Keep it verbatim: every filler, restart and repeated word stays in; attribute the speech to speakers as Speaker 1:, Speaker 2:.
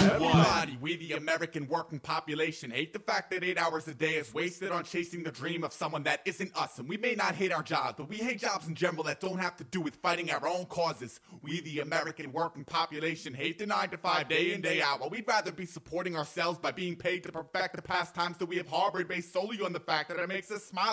Speaker 1: Everybody, we the American working population hate the fact that eight hours a day is wasted on chasing the dream of someone that isn't us. And we may not hate our jobs, but we hate jobs in general that don't have to do with fighting our own causes. We the American working population hate the nine to five day in, day out. Well, we'd rather be supporting ourselves by being paid to perfect the pastimes that we have harbored based solely on the fact that it makes us smile